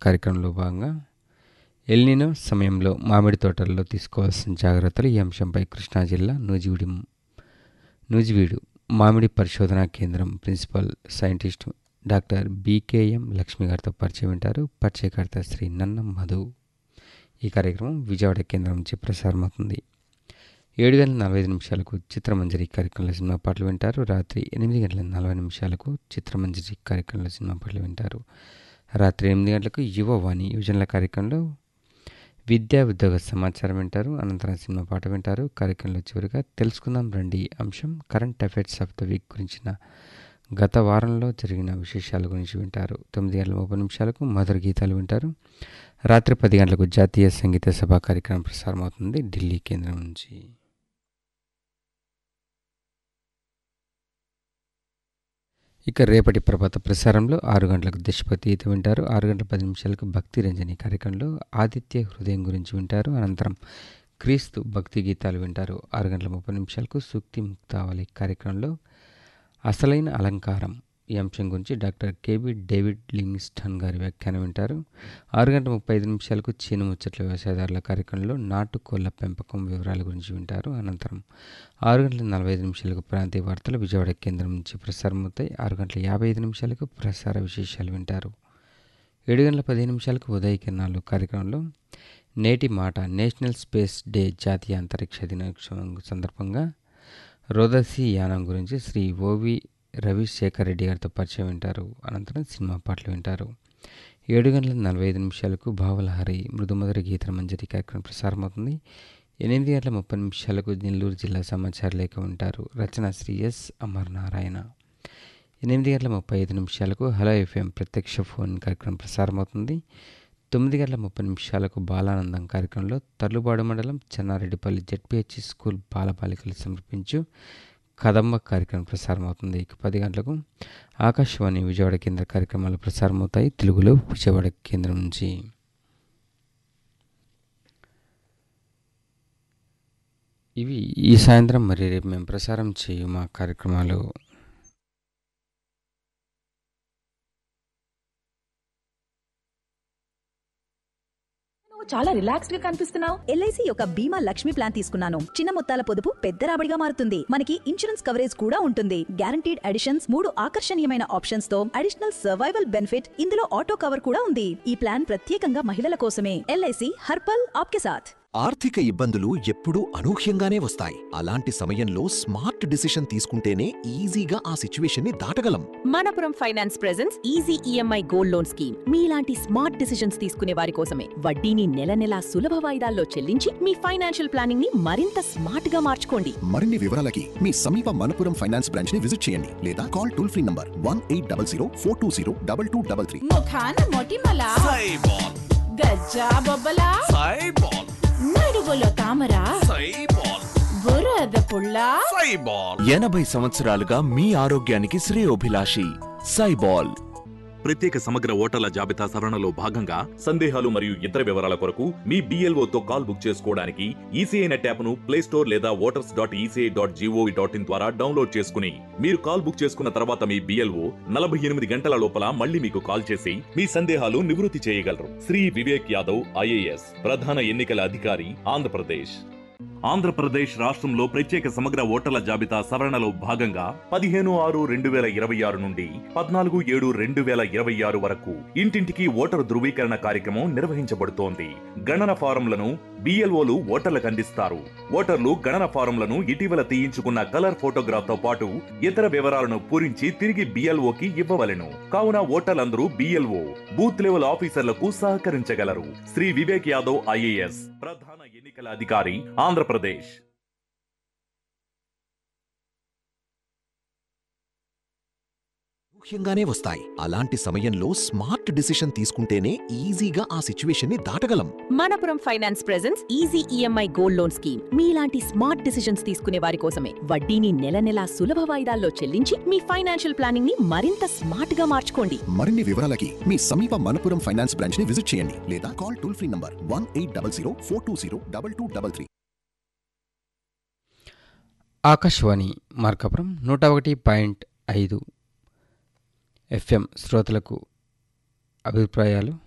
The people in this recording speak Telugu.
కార్యక్రమంలో భాగంగా ఎల్నినో సమయంలో మామిడి తోటల్లో తీసుకోవాల్సిన జాగ్రత్తలు ఈ అంశంపై కృష్ణా జిల్లా నూజివీడు మామిడి పరిశోధనా కేంద్రం principal scientist doctor BKM Lakshmi గారితో పరిచయం వింటారు. పరిచయకర్త శ్రీ నన్నం మధు. ఈ కార్యక్రమం విజయవాడ కేంద్రం నుంచి ప్రసారమవుతుంది. 7:45 చిత్రమంజరి కార్యక్రమంలో సినిమా పాటలు వింటారు. రాత్రి 8:40 చిత్రమంజరి కార్యక్రమంలో సినిమా పాటలు వింటారు. రాత్రి 8 యువవాణి యువజనుల కార్యక్రమంలో విద్యా ఉద్యోగ సమాచారం వింటారు. అనంతరం సినిమా పాట వింటారు. కార్యక్రమంలో చివరిగా తెలుసుకుందాం రండి అంశం current affairs of the week గురించిన గత వారంలో జరిగిన విశేషాల గురించి వింటారు. 9:30 మధుర గీతాలు వింటారు. రాత్రి 10 జాతీయ సంగీత సభ కార్యక్రమం ప్రసారమవుతుంది ఢిల్లీ కేంద్రం నుంచి. ఇక రేపటి ప్రభాత ప్రసారంలో 6 దేశభక్తి గీతం వింటారు. 6:10 భక్తి రంజని కార్యక్రమంలో ఆదిత్య హృదయం గురించి వింటారు. అనంతరం క్రీస్తు భక్తి గీతాలు వింటారు. 6:30 సూక్తి ముక్తావళి కార్యక్రమంలో అసలైన అలంకారం ఈ అంశం గురించి డాక్టర్ కేబి డేవిడ్ లింగ్స్టన్ గారి వ్యాఖ్యానం వింటారు. 6:35 చీను ముచ్చట్ల వ్యవసాయదారుల కార్యక్రమంలో నాటుకోళ్ల పెంపకం వివరాల గురించి వింటారు. అనంతరం 6:45 ప్రాంతీయ వార్తలు విజయవాడ కేంద్రం నుంచి ప్రసారమవుతాయి. 6:55 ప్రసార విశేషాలు వింటారు. 7:15 ఉదయ కిరణాలు కార్యక్రమంలో నేటి మాట నేషనల్ స్పేస్ డే జాతీయ అంతరిక్ష దినోత్సవం సందర్భంగా రోదసీ యానం గురించి శ్రీ ఓవి రవిశేఖర్ రెడ్డి గారితో పరిచయం వింటారు. అనంతరం సినిమా పాటలు వింటారు. 7:45 భావలహరి మృదుమధుర గీత మంజరి కార్యక్రమం ప్రసారమవుతుంది. 8:30 నెల్లూరు జిల్లా సమాచార లేఖ వింటారు. రచన శ్రీ ఎస్ అమర్నారాయణ. 8:35 హలో ఎఫ్ఎం ప్రత్యక్ష ఫోన్ కార్యక్రమం ప్రసారమవుతుంది. 9:30 బాలానందం కార్యక్రమంలో తర్లుబాడు మండలం చెన్నారెడ్డిపల్లి జెడ్పీహెచ్ స్కూల్ బాలబాలికలు సమర్పించు కదంబ కార్యక్రమం ప్రసారమవుతుంది. 10 ఆకాశవాణి విజయవాడ కేంద్ర కార్యక్రమాలు ప్రసారమవుతాయి తెలుగులో విజయవాడ కేంద్రం నుంచి. ఇవి ఈ సాయంత్రం మరి రేపు మేము ప్రసారం చేయు మా కార్యక్రమాలు. చాలా రిలాక్స్డ్ గా కనిపిస్తున్నావు. ఎల్ఐసి యొక్క బీమా లక్ష్మి ప్లాన్ తీసుకున్నాను. చిన్న మొత్తాల పొదుపు పెద్ద రాబడిగా మారుతుంది. మనకి ఇన్సూరెన్స్ కవరేజ్ కూడా ఉంటుంది. గ్యారంటీడ్ అడిషన్స్, 3 ఆకర్షణీయమైన ఆప్షన్స్ తో అడిషనల్ సర్వైవల్ బెనిఫిట్, ఇందులో ఆటో కవర్ కూడా ఉంది. ఈ ప్లాన్ ప్రత్యేకంగా మహిళల కోసమే. ఎల్ఐసి హర్పల్ ఆప్కే సాథ్. ఆర్థిక ఇబ్బందులు ఎప్పుడూ అనూహ్యంగానే వస్తాయి. అలాంటి సమయంలో స్మార్ట్ డిసిషన్ తీసుకుంటేనే ఈజీగా ఆ సిచ్యువేషన్ ని దాటగలం. Manappuram finance presents easy EMI gold loan scheme. మీలాంటి స్మార్ట్ డిసిషన్స్ తీసుకునే వారి కోసమే. వడ్డీని నెల నెలా సులభ వాయిదాల్లో చెల్లించి మీ ఫైనాన్షియల్ ప్లానింగ్ ని మరింత స్మార్ట్ గా మార్చుకోండి. మరిన్ని వివరాలకి మీ సమీప మనపురం ఫైనాన్స్ బ్రాంచ్ ని విజిట్ చేయండి లేదా కాల్ టోల్ ఫ్రీ నంబర్ 1800 420 2233. ముఖాన మొటిమల సైబాల్, గజ్జా బొబ్బల సైబాల్, నడువులో తామర సైబాల్, బురద పుల్ల సైబాల్. 80 సంవత్సరాలుగా మీ ఆరోగ్యానికి శ్రేయోభిలాషి సైబాల్. ప్రత్యేక సమగ్ర ఓటర్ల జాబితా సవరణలో భాగంగా సందేహాలు మరియు ఇతర వివరాల కొరకు మీ BLOతో కాల్ బుక్ చేసుకోవడానికి ఈసీఐ నెట్ యాప్ను ప్లేస్టోర్ లేదా voters.eci.gov.in ద్వారా డౌన్లోడ్ చేసుకుని మీరు కాల్ బుక్ చేసుకున్న తర్వాత మీ BLO 48 గంటల లోపల మళ్ళీ మీకు కాల్ చేసి మీ సందేహాలు నివృత్తి చేయగలరు. శ్రీ వివేక్ యాదవ్ ఐఏఎస్ ప్రధాన ఎన్నికల అధికారి ఆంధ్రప్రదేశ్. ఆంధ్రప్రదేశ్ రాష్ట్రంలో ప్రత్యేక సమగ్ర ఓటర్ల జాబితా సవరణలో భాగంగా 15/6/2026 నుండి 14/7/2026 వరకు ఇంటింటికి ఓటరు ధృవీకరణ కార్యక్రమం నిర్వహించబడుతోంది. గణన ఫారంలను BLOలు ఓటర్లకు అందిస్తారు. ఓటర్లు గణన ఫారంలను ఇటీవల తీయించుకున్న కలర్ ఫోటోగ్రాఫ్ తో పాటు ఇతర వివరాలను పూరించి తిరిగి BLOకి ఇవ్వవలెను. కావున ఓటర్లందరూ BLO బూత్ లెవెల్ ఆఫీసర్లకు సహకరించగలరు. శ్రీ వివేక్ యాదవ్ ఐఏఎస్ ప్రధాన ఎన్నికల అధికారి ఆంధ్రప్రదేశ్. అనూహ్యంగానే వస్తాయి. అలాంటి సమయంలో స్మార్ట్ డిసిషన్ తీసుకుంటేనే ఈజీగా ఆ సిచ్యువేషన్ ని దాటగలం. Manappuram finance presents easy EMI gold loan scheme. మీలాంటి స్మార్ట్ డిసిషన్స్ తీసుకునే వారి కోసమే. వడ్డీని నెల నెలా సులభ వాయిదాల్లో చెల్లించి మీ ఫైనాన్షియల్ ప్లానింగ్ ని మరింత స్మార్ట్ గా మార్చుకోండి. మరిన్ని వివరాలకి మీ సమీప మనపురం ఫైనాన్స్ బ్రాంచ్ ని విజిట్ చేయండి లేదా call toll free number 1800 420 2233. Akashvani Markapuram 101.5 FM శ్రోతలకు అభిప్రాయాలు.